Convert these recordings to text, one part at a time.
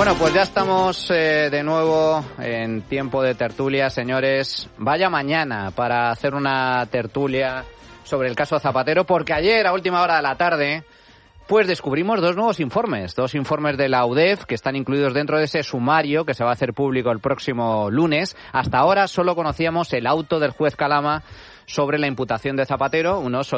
Bueno, pues ya estamos de nuevo en tiempo de tertulia, señores. Vaya mañana para hacer una tertulia sobre el caso Zapatero, porque ayer, a última hora de la tarde, pues descubrimos dos nuevos informes. Dos informes de la UDEF que están incluidos dentro de ese sumario que se va a hacer público el próximo lunes. Hasta ahora solo conocíamos el auto del juez Calama sobre la imputación de Zapatero, unos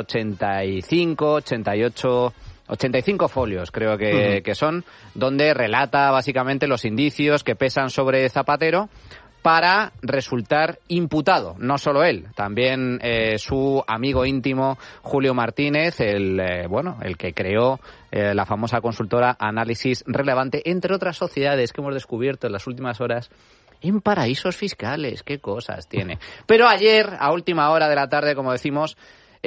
85 folios creo que son, donde relata básicamente los indicios que pesan sobre Zapatero para resultar imputado. No solo él, también su amigo íntimo Julio Martínez, el que creó la famosa consultora Análisis Relevante, entre otras sociedades que hemos descubierto en las últimas horas en paraísos fiscales. Qué cosas tiene. Pero ayer, a última hora de la tarde, como decimos,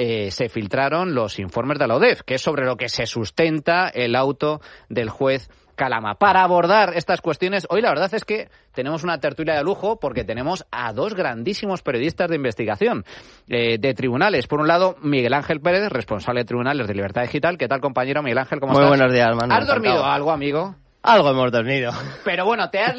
se filtraron los informes de la UDEF, que es sobre lo que se sustenta el auto del juez Calama. Para abordar estas cuestiones, hoy la verdad es que tenemos una tertulia de lujo porque tenemos a dos grandísimos periodistas de investigación de tribunales. Por un lado, Miguel Ángel Pérez, responsable de Tribunales de Libertad Digital. ¿Qué tal, compañero? Miguel Ángel, ¿cómo estás? Muy buenos días, Manu. ¿Has dormido algo, amigo? Algo hemos dormido. Pero bueno, te has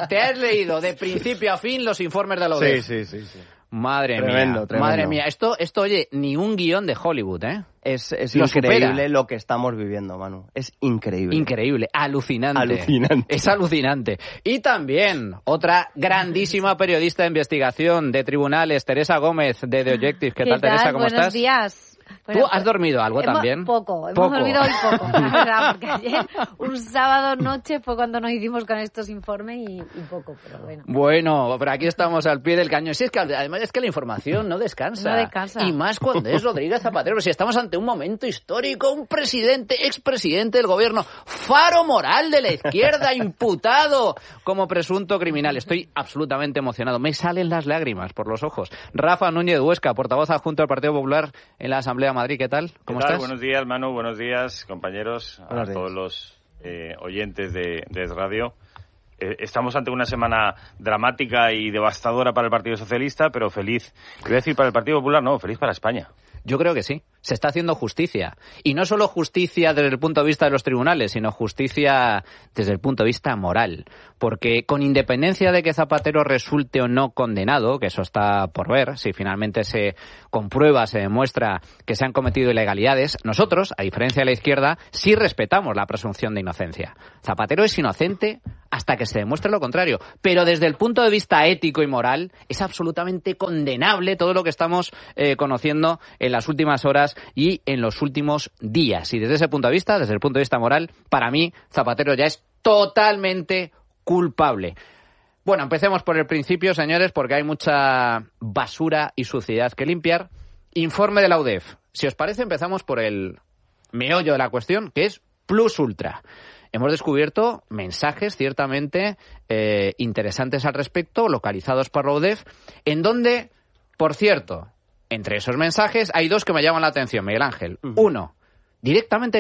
leído de principio a fin los informes de la UDEF. Sí. Madre tremendo. Mía. Esto, oye, ni un guión de Hollywood, ¿eh? Es increíble lo que estamos viviendo, Manu. Es increíble. Increíble, alucinante. Es alucinante. Y también otra grandísima periodista de investigación de tribunales, Teresa Gómez, de The Objective. ¿Qué tal, Teresa? ¿Cómo estás? Buenos días. Bueno, ¿tú has dormido algo también? Hemos dormido hoy poco, la verdad, porque ayer, un sábado noche, fue cuando nos hicimos con estos informes y poco, pero bueno. Bueno, pero aquí estamos al pie del cañón. Sí, es que además es que la información no descansa. No descansa. Y más cuando es Rodríguez Zapatero. Si estamos ante un momento histórico, un expresidente del gobierno, faro moral de la izquierda, imputado como presunto criminal. Estoy absolutamente emocionado. Me salen las lágrimas por los ojos. Rafa Núñez Huesca, portavoz adjunto del Partido Popular en la Asamblea de Madrid. ¿Qué tal? ¿Cómo estás? Buenos días, Manu. Buenos días, compañeros. Buenos días. Todos los oyentes de Es Radio. Estamos ante una semana dramática y devastadora para el Partido Socialista, pero feliz. Iba a decir para el Partido Popular, no, feliz para España. Yo creo que sí. Se está haciendo justicia. Y no solo justicia desde el punto de vista de los tribunales, sino justicia desde el punto de vista moral. Porque con independencia de que Zapatero resulte o no condenado, que eso está por ver, si finalmente se comprueba, se demuestra que se han cometido ilegalidades, nosotros, a diferencia de la izquierda, sí respetamos la presunción de inocencia. Zapatero es inocente hasta que se demuestre lo contrario. Pero desde el punto de vista ético y moral, es absolutamente condenable todo lo que estamos conociendo en las últimas horas y en los últimos días. Y desde ese punto de vista, desde el punto de vista moral, para mí, Zapatero ya es totalmente culpable. Bueno, empecemos por el principio, señores, porque hay mucha basura y suciedad que limpiar. Informe de la UDEF. Si os parece, empezamos por el meollo de la cuestión, que es Plus Ultra. Hemos descubierto mensajes ciertamente interesantes al respecto, localizados por la UDEF, en donde, por cierto, entre esos mensajes hay dos que me llaman la atención, Miguel Ángel. Uno, directamente de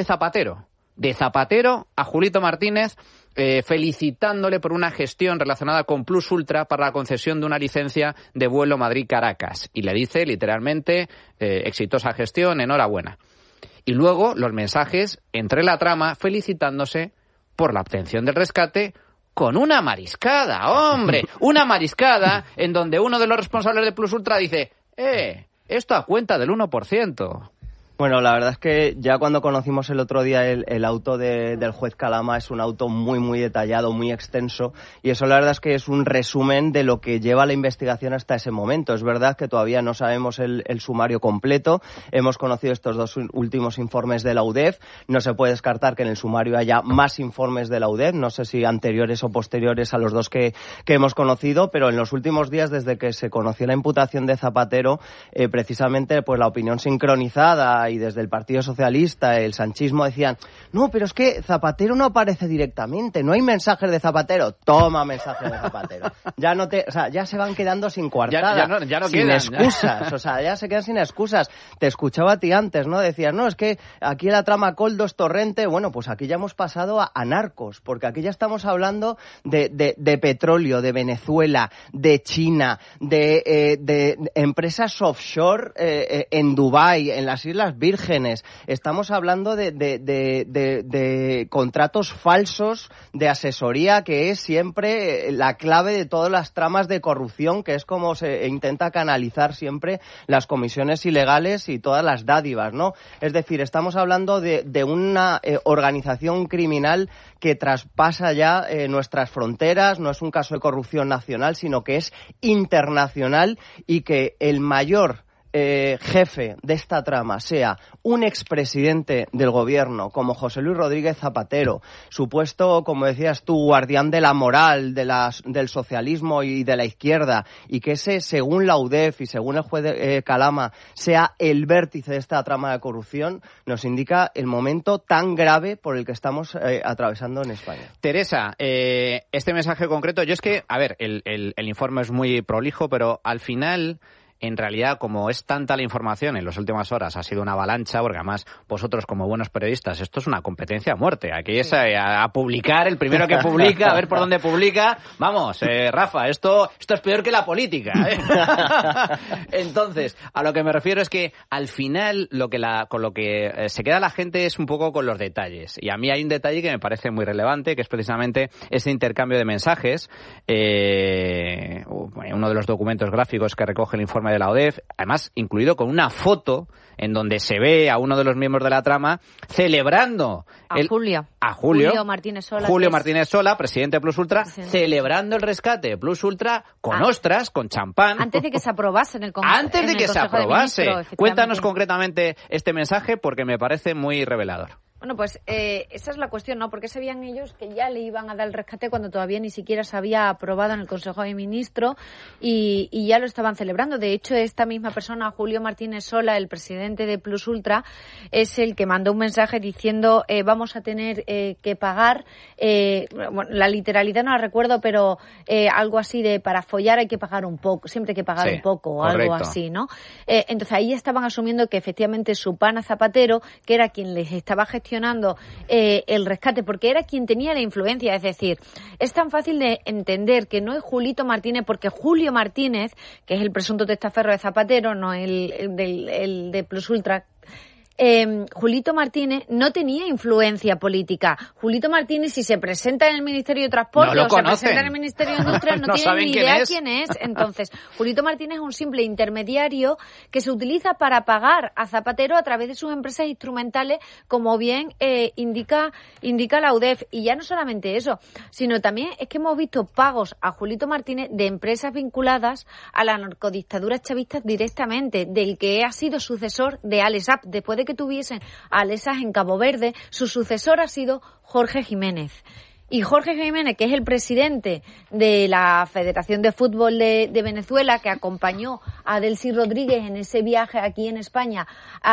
Zapatero a Julito Martínez, felicitándole por una gestión relacionada con Plus Ultra para la concesión de una licencia de vuelo Madrid-Caracas. Y le dice literalmente, exitosa gestión, enhorabuena. Y luego los mensajes entre la trama felicitándose por la obtención del rescate con una mariscada, hombre, una mariscada en donde uno de los responsables de Plus Ultra dice, esto a cuenta del 1%. Bueno, la verdad es que ya cuando conocimos el otro día el auto del juez Calama, es un auto muy, muy detallado, muy extenso, y eso la verdad es que es un resumen de lo que lleva la investigación hasta ese momento. Es verdad que todavía no sabemos el sumario completo, hemos conocido estos dos últimos informes de la UDEF, no se puede descartar que en el sumario haya más informes de la UDEF, no sé si anteriores o posteriores a los dos que hemos conocido, pero en los últimos días, desde que se conoció la imputación de Zapatero, precisamente pues la opinión sincronizada y desde el Partido Socialista, el sanchismo, decían, no, pero es que Zapatero no aparece directamente, no hay mensajes de Zapatero. Toma mensajes de Zapatero. Ya se van quedando sin coartada, ya no sin quedan, excusas, ya se quedan sin excusas. Te escuchaba a ti antes, ¿no? Decías, no, es que aquí la trama Coldo es Torrente. Bueno, pues aquí ya hemos pasado a narcos, porque aquí ya estamos hablando de petróleo, de Venezuela, de China, de empresas offshore en Dubái, en las Islas empresas vírgenes, estamos hablando de contratos falsos de asesoría, que es siempre la clave de todas las tramas de corrupción, que es como se intenta canalizar siempre las comisiones ilegales y todas las dádivas, ¿no? Es decir, estamos hablando de una organización criminal que traspasa ya nuestras fronteras, no es un caso de corrupción nacional, sino que es internacional, y que el mayor jefe de esta trama sea un expresidente del gobierno como José Luis Rodríguez Zapatero, supuesto, como decías tú, guardián de la moral del socialismo y de la izquierda, y que ese, según la UDEF y según el juez Calama, sea el vértice de esta trama de corrupción, nos indica el momento tan grave por el que estamos atravesando en España. Teresa, este mensaje concreto, yo es que, a ver, el informe es muy prolijo, pero al final, en realidad, como es tanta la información en las últimas horas, ha sido una avalancha, porque además vosotros, como buenos periodistas, esto es una competencia a muerte. Aquí es a publicar, el primero que publica, a ver por dónde publica. Vamos, Rafa, esto es peor que la política, ¿eh? Entonces, a lo que me refiero es que al final con lo que se queda la gente es un poco con los detalles. Y a mí hay un detalle que me parece muy relevante, que es precisamente ese intercambio de mensajes. Uno de los documentos gráficos que recoge el informe de la ODEF, además incluido con una foto en donde se ve a uno de los miembros de la trama celebrando Julio Martínez Sola, presidente de Plus Ultra, celebrando el rescate de Plus Ultra con ostras, con champán. Antes de que se aprobase en el Consejo. Antes de que se aprobase. Cuéntanos concretamente este mensaje, porque me parece muy revelador. Bueno, pues esa es la cuestión, ¿no? Porque sabían ellos que ya le iban a dar el rescate cuando todavía ni siquiera se había aprobado en el Consejo de Ministros y ya lo estaban celebrando. De hecho, esta misma persona, Julio Martínez Sola, el presidente de Plus Ultra, es el que mandó un mensaje diciendo vamos a tener que pagar, bueno, la literalidad no la recuerdo, pero algo así de para follar hay que pagar un poco, siempre hay que pagar un poco o algo así, ¿no? Entonces ahí estaban asumiendo que efectivamente su pana Zapatero, que era quien les estaba gestionando el rescate, porque era quien tenía la influencia. Es decir, es tan fácil de entender que no es Julito Martínez, porque Julio Martínez, que es el presunto testaferro de Zapatero, no el de Plus Ultra, Julito Martínez no tenía influencia política. Julito Martínez, si se presenta en el Ministerio de Transporte o se presenta en el Ministerio de Industria, no tienen ni idea quién es. Entonces, Julito Martínez es un simple intermediario que se utiliza para pagar a Zapatero a través de sus empresas instrumentales, como bien indica la UDEF. Y ya no solamente eso, sino también es que hemos visto pagos a Julito Martínez de empresas vinculadas a la narcodictadura chavista directamente, del que ha sido sucesor de Alex Saab. Después de que tuviesen a Alesas en Cabo Verde, su sucesor ha sido Jorge Jiménez. Y Jorge Jiménez, que es el presidente de la Federación de Fútbol de Venezuela, que acompañó a Delcy Rodríguez en ese viaje aquí en España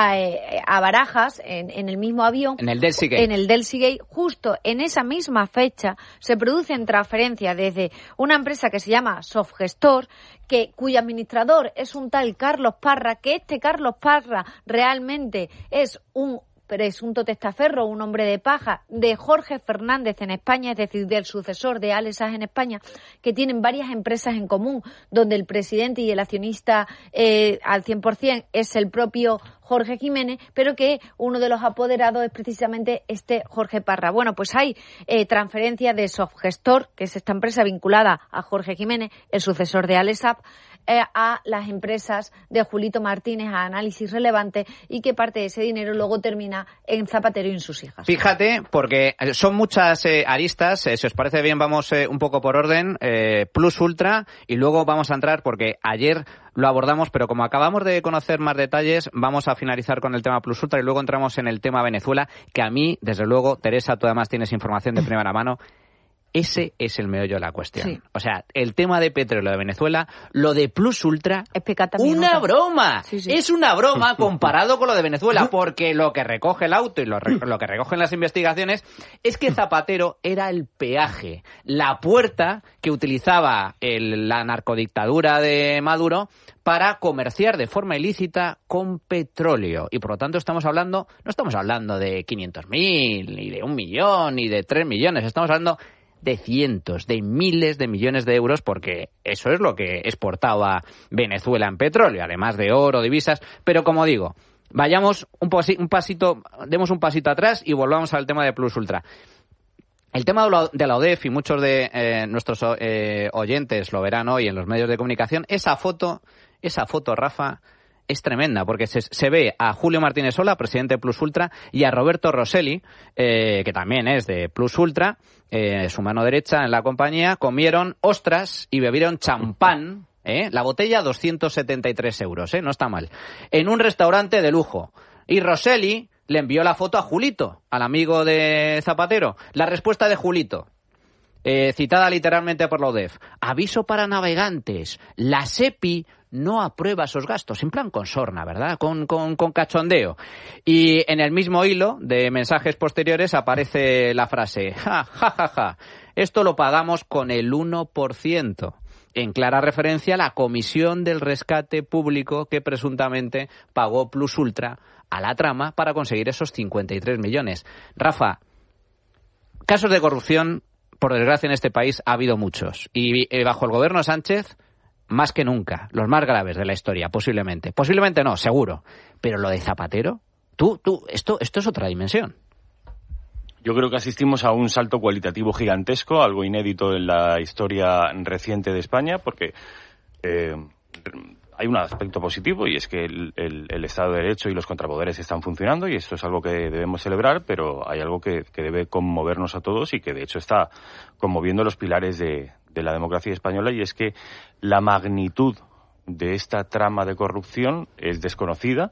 a Barajas, en el mismo avión. En el Delcy Gate. En el Delcy Gate, justo en esa misma fecha, se producen transferencias desde una empresa que se llama Softgestor, cuyo administrador es un tal Carlos Parra, que este Carlos Parra realmente es un presunto testaferro, un hombre de paja de Jorge Fernández en España, es decir, del sucesor de Alex Saab en España, que tienen varias empresas en común, donde el presidente y el accionista al 100% es el propio Jorge Jiménez, pero que uno de los apoderados es precisamente este Jorge Parra. Bueno, pues hay transferencia de Softgestor, que es esta empresa vinculada a Jorge Jiménez, el sucesor de Alex Saab, a las empresas de Julito Martínez, a Análisis Relevante, y que parte de ese dinero luego termina en Zapatero y en sus hijas. Fíjate, porque son muchas aristas. Si os parece bien, vamos un poco por orden. Plus Ultra, y luego vamos a entrar, porque ayer lo abordamos, pero como acabamos de conocer más detalles, vamos a finalizar con el tema Plus Ultra y luego entramos en el tema Venezuela, que a mí, desde luego, Teresa, tú además tienes información de primera mano. Ese es el meollo de la cuestión. Sí. O sea, el tema de petróleo de Venezuela, lo de Plus Ultra, ¡una broma! Sí, sí. Es una broma comparado con lo de Venezuela, porque lo que recoge el auto y lo que recogen las investigaciones es que Zapatero era el peaje, la puerta que utilizaba la narcodictadura de Maduro para comerciar de forma ilícita con petróleo. Y por lo tanto no estamos hablando de 500.000, ni de 1 millón, ni de 3 millones, estamos hablando de cientos, de miles de millones de euros, porque eso es lo que exportaba Venezuela en petróleo, además de oro, divisas. Pero como digo, Vayamos demos un pasito atrás y volvamos al tema de Plus Ultra. El tema de la ODEF, y muchos de nuestros oyentes lo verán hoy en los medios de comunicación, esa foto, Rafa, es tremenda, porque se ve a Julio Martínez Sola, presidente de Plus Ultra, y a Roberto Rosselli, que también es de Plus Ultra, su mano derecha en la compañía, comieron ostras y bebieron champán. La botella 273 euros, no está mal. En un restaurante de lujo. Y Rosselli le envió la foto a Julito, al amigo de Zapatero. La respuesta de Julito, citada literalmente por la ODEF. Aviso para navegantes. La SEPI no aprueba esos gastos. En plan con sorna, ¿verdad? Con cachondeo. Y en el mismo hilo de mensajes posteriores aparece la frase, ja, ja, ja, ja. Esto lo pagamos con el 1%. En clara referencia a la comisión del rescate público que presuntamente pagó Plus Ultra a la trama para conseguir esos 53 millones. Rafa, casos de corrupción, por desgracia, en este país ha habido muchos. Y bajo el gobierno Sánchez, más que nunca, los más graves de la historia, posiblemente. Posiblemente no, seguro. Pero lo de Zapatero, esto es otra dimensión. Yo creo que asistimos a un salto cualitativo gigantesco, algo inédito en la historia reciente de España, porque hay un aspecto positivo y es que el Estado de Derecho y los contrapoderes están funcionando y esto es algo que debemos celebrar, pero hay algo que debe conmovernos a todos y que de hecho está conmoviendo los pilares de la democracia española, y es que la magnitud de esta trama de corrupción es desconocida.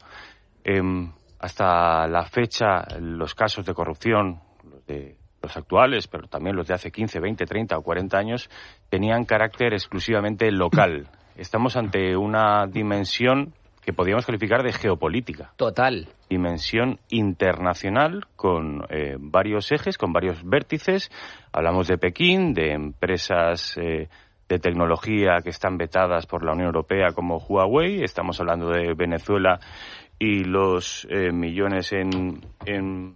Hasta la fecha, los casos de corrupción, de los actuales, pero también los de hace 15, 20, 30 o 40 años, tenían carácter exclusivamente local. Estamos ante una dimensión que podríamos calificar de geopolítica. Total. Dimensión internacional con varios ejes, con varios vértices. Hablamos de Pekín, de empresas de tecnología que están vetadas por la Unión Europea como Huawei. Estamos hablando de Venezuela y los millones en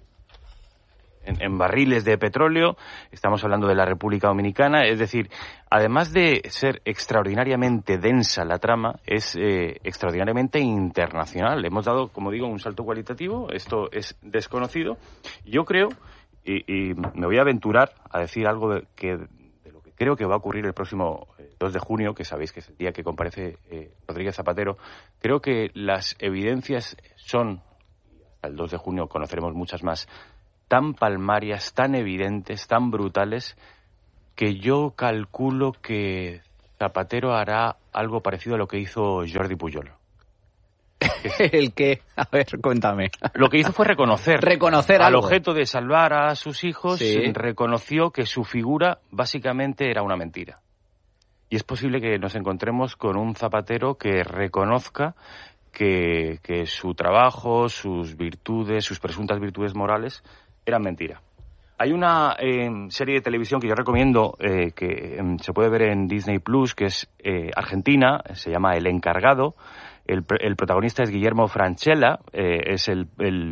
barriles de petróleo. Estamos hablando de la República Dominicana. Es decir, además de ser extraordinariamente densa la trama, es extraordinariamente internacional. Hemos dado, como digo, un salto cualitativo. Esto es desconocido. Yo creo, y me voy a aventurar a decir algo de lo que creo que va a ocurrir el próximo 2 de junio, que sabéis que es el día que comparece Rodríguez Zapatero. Creo que las evidencias son, hasta el 2 de junio conoceremos muchas más, tan palmarias, tan evidentes, tan brutales, que yo calculo que Zapatero hará algo parecido a lo que hizo Jordi Pujol. ¿El qué? A ver, cuéntame. Lo que hizo fue reconocer al algo. objeto de salvar a sus hijos, sí. Reconoció que su figura básicamente era una mentira. Y es posible que nos encontremos con un Zapatero que reconozca que su trabajo, sus virtudes, sus presuntas virtudes morales eran mentira. Hay una serie de televisión que yo recomiendo, que se puede ver en Disney Plus, que es argentina, se llama El Encargado. El protagonista es Guillermo Francella, es el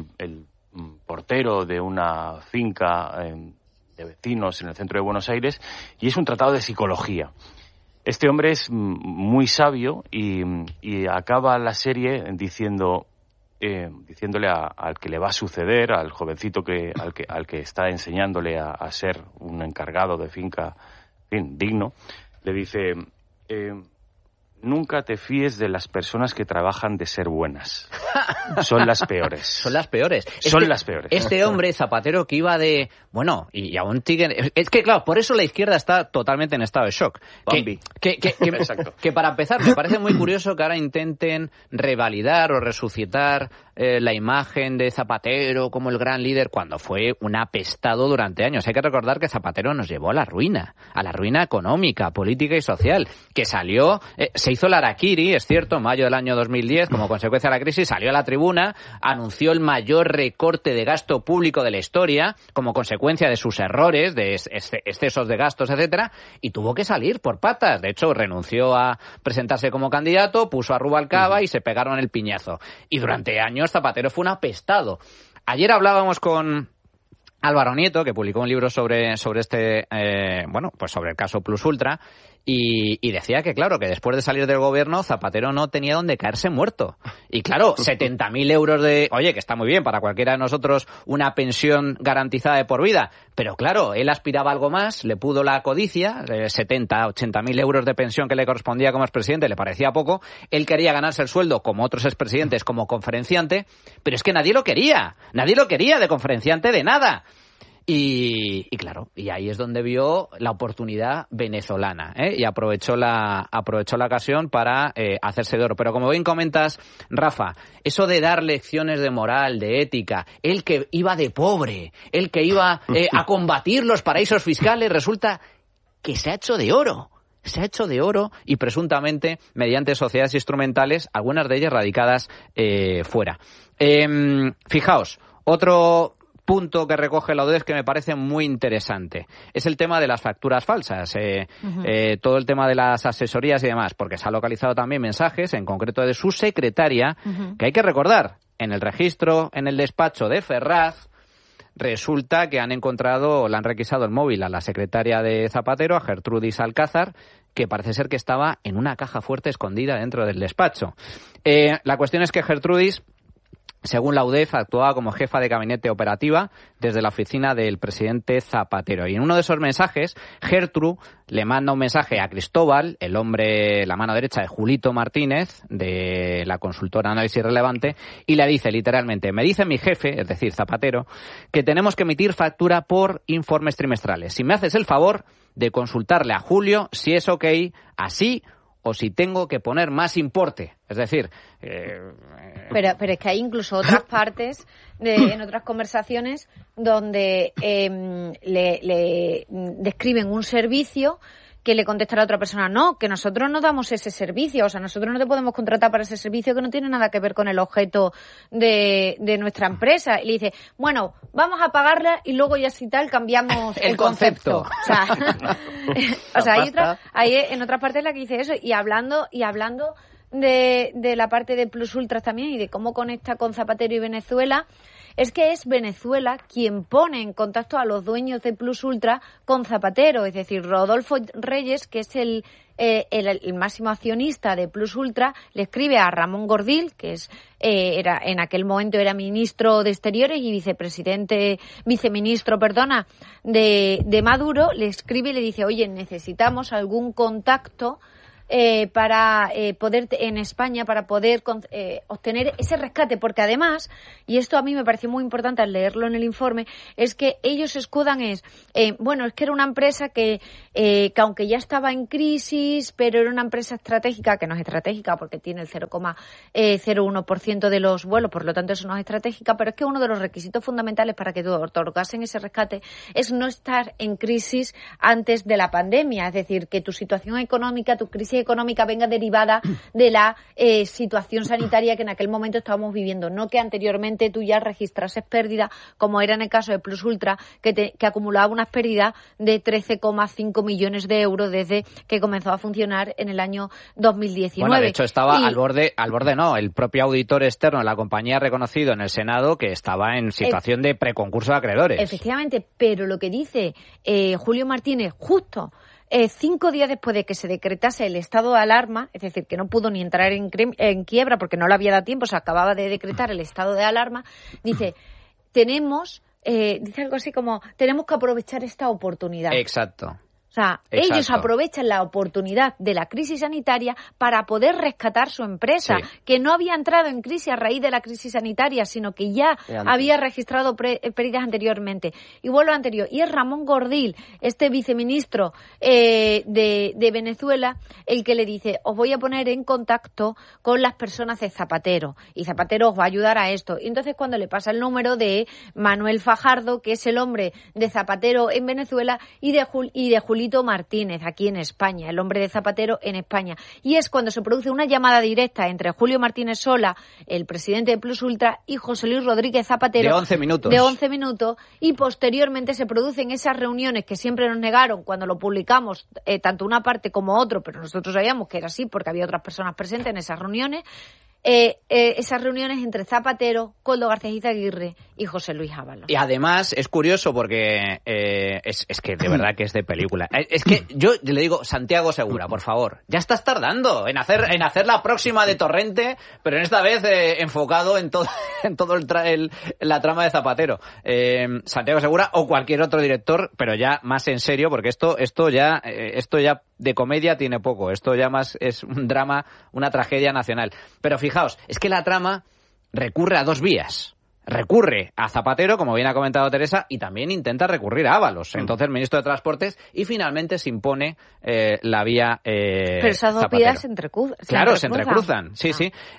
portero de una finca de vecinos en el centro de Buenos Aires, y es un tratado de psicología. Este hombre es muy sabio y acaba la serie diciéndole al que le va a suceder, al jovencito al que está enseñándole a ser un encargado de finca, en fin, digno, le dice: nunca te fíes de las personas que trabajan de ser buenas. Son las peores. Son las peores. Son las peores. Este hombre, Zapatero, que iba de... Bueno, y aún sigue... Es que, claro, por eso la izquierda está totalmente en estado de shock. Exacto. Que para empezar, me parece muy curioso que ahora intenten revalidar o resucitar la imagen de Zapatero como el gran líder, cuando fue un apestado durante años. Hay que recordar que Zapatero nos llevó a la ruina económica, política y social, que salió... se hizo el harakiri, es cierto, en mayo del año 2010, como consecuencia de la crisis, salió a la tribuna, anunció el mayor recorte de gasto público de la historia, como consecuencia de sus errores, de excesos de gastos, etcétera, y tuvo que salir por patas. De hecho, renunció a presentarse como candidato, puso a Rubalcaba y se pegaron el piñazo. Y durante años Zapatero fue un apestado. Ayer hablábamos con Álvaro Nieto, que publicó un libro sobre este, sobre el caso Plus Ultra, Y decía que, claro, que después de salir del gobierno, Zapatero no tenía donde caerse muerto. Y claro, 70.000 euros de... Oye, que está muy bien para cualquiera de nosotros una pensión garantizada de por vida. Pero claro, él aspiraba a algo más, le pudo la codicia, 70, 80.000 euros de pensión que le correspondía como expresidente, le parecía poco. Él quería ganarse el sueldo, como otros expresidentes, como conferenciante. Pero es que nadie lo quería de conferenciante de nada. Y claro, y ahí es donde vio la oportunidad venezolana, y aprovechó la ocasión para hacerse de oro. Pero como bien comentas, Rafa, eso de dar lecciones de moral, de ética, el que iba de pobre, el que iba a combatir los paraísos fiscales, resulta que se ha hecho de oro. Se ha hecho de oro y presuntamente mediante sociedades instrumentales, algunas de ellas radicadas fuera. Fijaos, otro punto que recoge la UDESC que me parece muy interesante es el tema de las facturas falsas, todo el tema de las asesorías y demás, porque se ha localizado también mensajes, en concreto de su secretaria, que hay que recordar, en el registro, en el despacho de Ferraz, resulta que le han requisado el móvil a la secretaria de Zapatero, a Gertrudis Alcázar, que parece ser que estaba en una caja fuerte escondida dentro del despacho. La cuestión es que Gertrudis, según la UDEF, actuaba como jefa de gabinete operativa desde la oficina del presidente Zapatero. Y en uno de esos mensajes, Gertrude le manda un mensaje a Cristóbal, el hombre, la mano derecha de Julito Martínez, de la consultora Análisis Relevante, y le dice literalmente: me dice mi jefe, es decir, Zapatero, que tenemos que emitir factura por informes trimestrales. Si me haces el favor de consultarle a Julio si es ok así o si tengo que poner más importe. Es decir... Pero es que hay incluso otras partes en otras conversaciones donde le describen un servicio que le contesta a la otra persona: no, que nosotros no damos ese servicio, o sea, nosotros no te podemos contratar para ese servicio que no tiene nada que ver con el objeto de nuestra empresa. Y le dice: bueno, vamos a pagarla y luego ya si tal cambiamos el concepto. O sea, hay en otras partes la que dice eso. Y hablando de la parte de Plus Ultras también y de cómo conecta con Zapatero y Venezuela, es que es Venezuela quien pone en contacto a los dueños de Plus Ultra con Zapatero, es decir, Rodolfo Reyes, que es el máximo accionista de Plus Ultra, le escribe a Ramón Gordil, que en aquel momento era ministro de Exteriores y viceministro de Maduro, le escribe y le dice: oye, necesitamos algún contacto para poder en España para poder obtener ese rescate, porque además, y esto a mí me pareció muy importante al leerlo en el informe, es que ellos se escudan es que era una empresa que aunque ya estaba en crisis, pero era una empresa estratégica, que no es estratégica porque tiene el 0,01% de los vuelos, por lo tanto eso no es estratégica, pero es que uno de los requisitos fundamentales para que otorgasen ese rescate es no estar en crisis antes de la pandemia, es decir, que tu situación económica, tu crisis económica venga derivada de la situación sanitaria que en aquel momento estábamos viviendo, no que anteriormente tú ya registrases pérdidas, como era en el caso de Plus Ultra, que acumulaba unas pérdidas de 13,5 millones de euros desde que comenzó a funcionar en el año 2019. Bueno, de hecho estaba al borde no, el propio auditor externo de la compañía ha reconocido en el Senado que estaba en situación de preconcurso de acreedores. Efectivamente, pero lo que dice Julio Martínez justo 5 días después de que se decretase el estado de alarma, es decir, que no pudo ni entrar en quiebra porque no le había dado tiempo, se acababa de decretar el estado de alarma, dice, dice algo así como, tenemos que aprovechar esta oportunidad. Exacto. O sea, ellos aprovechan la oportunidad de la crisis sanitaria para poder rescatar su empresa, que no había entrado en crisis a raíz de la crisis sanitaria, sino que ya había registrado pérdidas anteriormente. Igual lo anterior. Y es Ramón Gordil, este viceministro de Venezuela, el que le dice: os voy a poner en contacto con las personas de Zapatero, y Zapatero os va a ayudar a esto. Y entonces cuando le pasa el número de Manuel Fajardo, que es el hombre de Zapatero en Venezuela, y de Julito Martínez aquí en España, el hombre de Zapatero en España. Y es cuando se produce una llamada directa entre Julio Martínez Sola, el presidente de Plus Ultra, y José Luis Rodríguez Zapatero. De 11 minutos. De 11 minutos. Y posteriormente se producen esas reuniones que siempre nos negaron cuando lo publicamos, tanto una parte como otro, pero nosotros sabíamos que era así porque había otras personas presentes en esas reuniones. esas reuniones entre Zapatero, Koldo García Izaguirre y José Luis Ábalos. Y además es curioso porque es que de verdad que es de película. Es que yo le digo, Santiago Segura, por favor, ya estás tardando en hacer la próxima de Torrente, pero en esta vez enfocado en todo la trama de Zapatero. Santiago Segura o cualquier otro director, pero ya más en serio, porque esto ya de comedia tiene poco. Esto ya más es un drama, una tragedia nacional. Pero fijaos, es que la trama recurre a dos vías. Recurre a Zapatero, como bien ha comentado Teresa, y también intenta recurrir a Ábalos, entonces ministro de Transportes, y finalmente se impone la vía Pero esas dos Zapatero. vías se entrecruzan. Sí.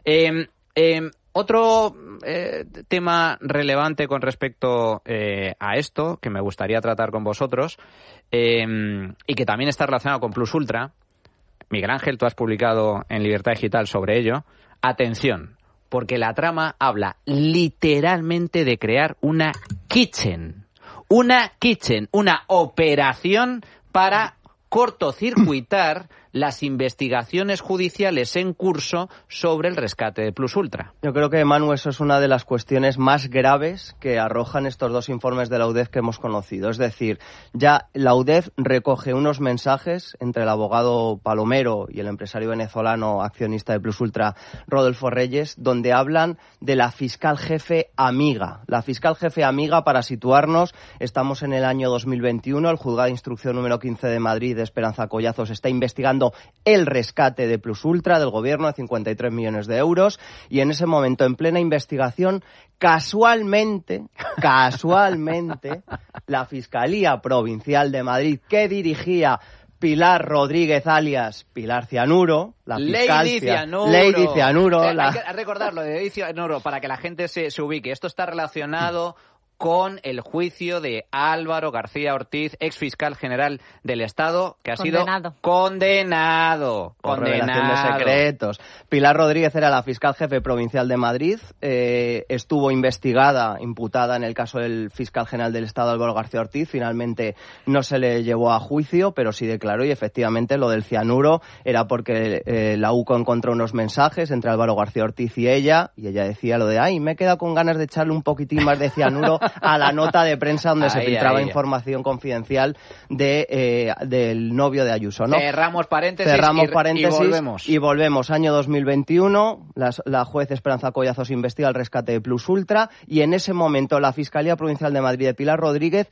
Otro tema relevante con respecto a esto, que me gustaría tratar con vosotros, y que también está relacionado con Plus Ultra. Miguel Ángel, tú has publicado en Libertad Digital sobre ello. Atención, porque la trama habla literalmente de crear una kitchen, una operación para cortocircuitar las investigaciones judiciales en curso sobre el rescate de Plus Ultra. Yo creo que, Manu, eso es una de las cuestiones más graves que arrojan estos dos informes de la UDEF que hemos conocido. Es decir, ya la UDEF recoge unos mensajes entre el abogado Palomero y el empresario venezolano accionista de Plus Ultra, Rodolfo Reyes, donde hablan de la fiscal jefe amiga. La fiscal jefe amiga, para situarnos, estamos en el año 2021, el juzgado de instrucción número 15 de Madrid, de Esperanza Collazos, está investigando el rescate de Plus Ultra del gobierno de 53 millones de euros, y en ese momento, en plena investigación, casualmente, la Fiscalía Provincial de Madrid, que dirigía Pilar Rodríguez alias Pilar Cianuro, la fiscal Lady Cianuro. Hay que recordarlo de Lady Cianuro para que la gente se ubique. Esto está relacionado con el juicio de Álvaro García Ortiz, ex fiscal general del Estado, que ha sido condenado. Por revelación de secretos. Pilar Rodríguez era la fiscal jefe provincial de Madrid, estuvo imputada en el caso del fiscal general del Estado, Álvaro García Ortiz. Finalmente no se le llevó a juicio, pero sí declaró, y efectivamente lo del cianuro era porque la UCO encontró unos mensajes entre Álvaro García Ortiz y ella decía lo de, me he quedado con ganas de echarle un poquitín más de cianuro a la nota de prensa donde se filtraba información confidencial del novio de Ayuso, ¿no? Cerramos paréntesis y volvemos. Año 2021, la juez Esperanza Collazos investiga el rescate de Plus Ultra, y en ese momento la Fiscalía Provincial de Madrid de Pilar Rodríguez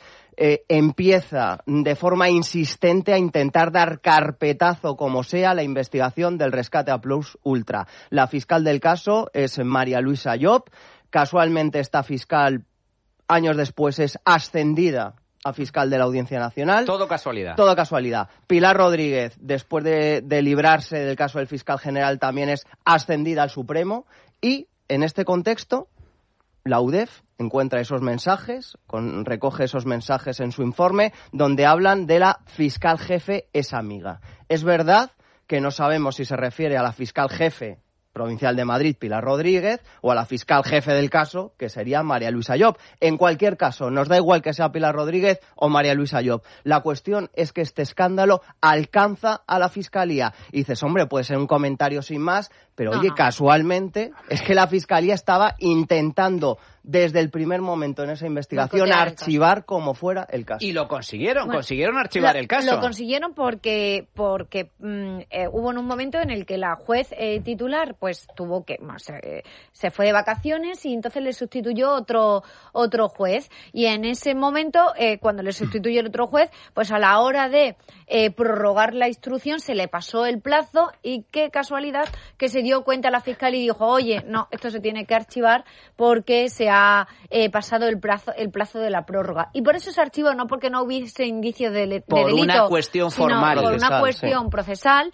empieza de forma insistente a intentar dar carpetazo como sea a la investigación del rescate a Plus Ultra. La fiscal del caso es María Luisa Llop. Casualmente esta fiscal, años después, es ascendida a fiscal de la Audiencia Nacional. Todo casualidad. Pilar Rodríguez, después de librarse del caso del fiscal general, también es ascendida al Supremo, y en este contexto la UDEF encuentra esos mensajes, recoge esos mensajes en su informe, donde hablan de la fiscal jefe es amiga. Es verdad que no sabemos si se refiere a la fiscal jefe provincial de Madrid, Pilar Rodríguez, o a la fiscal jefe del caso, que sería María Luisa Llop. En cualquier caso, nos da igual que sea Pilar Rodríguez o María Luisa Llop. La cuestión es que este escándalo alcanza a la Fiscalía. Y dices, hombre, puede ser un comentario sin más, pero casualmente es que la Fiscalía estaba intentando desde el primer momento en esa investigación archivar como fuera el caso. Y lo consiguieron, consiguieron archivar el caso. Lo consiguieron porque hubo en un momento en el que la juez titular pues tuvo que se fue de vacaciones, y entonces le sustituyó otro juez, y en ese momento cuando le sustituyó el otro juez, pues a la hora de prorrogar la instrucción se le pasó el plazo, y qué casualidad que se dio cuenta la fiscal y dijo, oye, no, esto se tiene que archivar porque se ha pasado el plazo de la prórroga. Y por eso se archivó, no porque no hubiese indicios de delito, por una cuestión formal, por una cuestión procesal,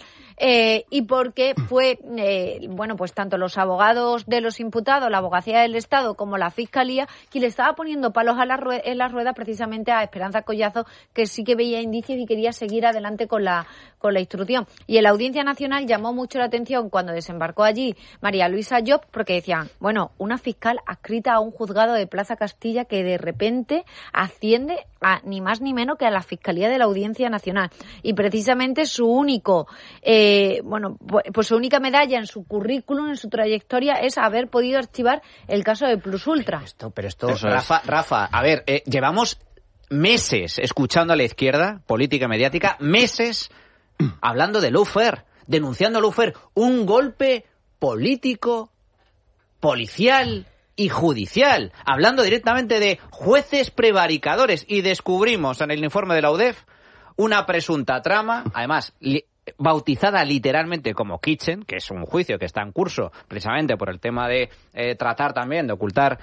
y porque fue, pues tanto los abogados de los imputados, la abogacía del Estado, como la Fiscalía, quien le estaba poniendo palos en las ruedas precisamente a Esperanza Collazos, que sí que veía indicios y quería seguir adelante con la instrucción. Y en la Audiencia Nacional llamó mucho la atención cuando desembarcó allí María Luisa Llop, porque decían, una fiscal adscrita a un juzgado de Plaza Castilla que de repente asciende a ni más ni menos que a la Fiscalía de la Audiencia Nacional. Y precisamente su único bueno, pues su única medalla en su currículum, en su trayectoria, es haber podido archivar el caso de Plus Ultra. Pero esto Rafa, a ver, llevamos meses escuchando a la izquierda, política y mediática, meses hablando de lawfare, denunciando lawfare, un golpe político, policial y judicial, hablando directamente de jueces prevaricadores, y descubrimos en el informe de la UDEF una presunta trama, además bautizada literalmente como Kitchen, que es un juicio que está en curso precisamente por el tema de tratar también de ocultar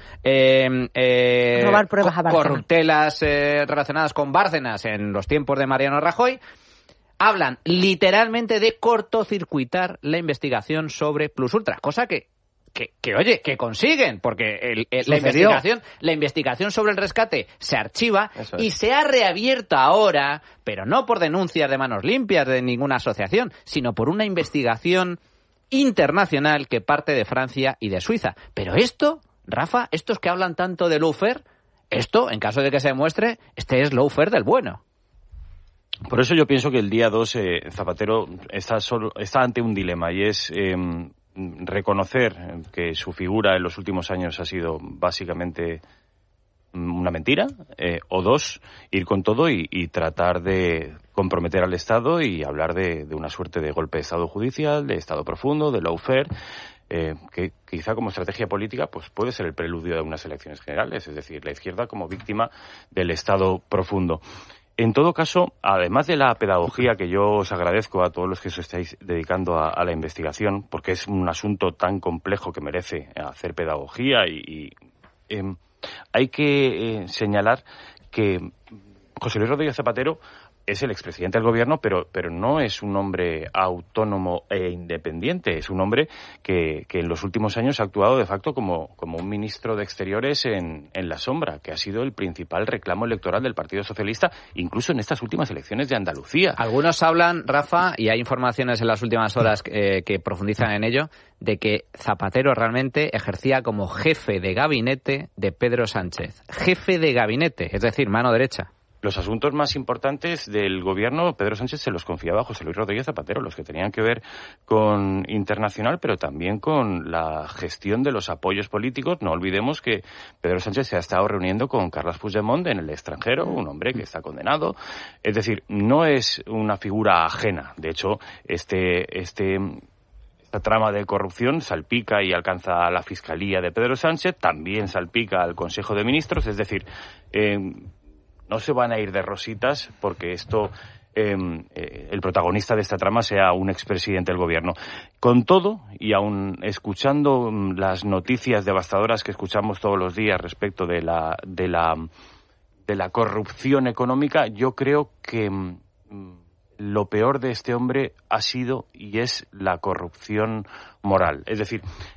robar pruebas a Bárcenas, corruptelas relacionadas con Bárcenas en los tiempos de Mariano Rajoy. Hablan literalmente de cortocircuitar la investigación sobre Plus Ultra, cosa que consiguen, porque la investigación sobre el rescate se archiva y se ha reabierto ahora, pero no por denuncias de manos limpias de ninguna asociación, sino por una investigación internacional que parte de Francia y de Suiza. Pero esto, Rafa, estos que hablan tanto de lawfare, esto, en caso de que se demuestre, este es lawfare del bueno. Por eso yo pienso que el día 2 Zapatero está ante un dilema, y es reconocer que su figura en los últimos años ha sido básicamente una mentira, o dos, ir con todo y tratar de comprometer al Estado y hablar de una suerte de golpe de Estado judicial, de Estado profundo, de lawfare, que quizá como estrategia política pues puede ser el preludio de unas elecciones generales, es decir, la izquierda como víctima del Estado profundo. En todo caso, además de la pedagogía, que yo os agradezco a todos los que os estáis dedicando a la investigación, porque es un asunto tan complejo que merece hacer pedagogía, y hay que señalar que José Luis Rodríguez Zapatero es el expresidente del gobierno, pero no es un hombre autónomo e independiente. Es un hombre que en los últimos años ha actuado de facto como un ministro de Exteriores en la sombra, que ha sido el principal reclamo electoral del Partido Socialista, incluso en estas últimas elecciones de Andalucía. Algunos hablan, Rafa, y hay informaciones en las últimas horas que profundizan en ello, de que Zapatero realmente ejercía como jefe de gabinete de Pedro Sánchez. Jefe de gabinete, es decir, mano derecha. Los asuntos más importantes del gobierno, Pedro Sánchez se los confiaba a José Luis Rodríguez Zapatero, los que tenían que ver con internacional, pero también con la gestión de los apoyos políticos. No olvidemos que Pedro Sánchez se ha estado reuniendo con Carles Puigdemont en el extranjero, un hombre que está condenado. Es decir, no es una figura ajena. De hecho, esta trama de corrupción salpica y alcanza a la Fiscalía de Pedro Sánchez, también salpica al Consejo de Ministros. Es decir, no se van a ir de rositas porque el protagonista de esta trama sea un expresidente del gobierno. Con todo, y aún escuchando las noticias devastadoras que escuchamos todos los días respecto de la corrupción económica, yo creo que lo peor de este hombre ha sido y es la corrupción moral. Es decir,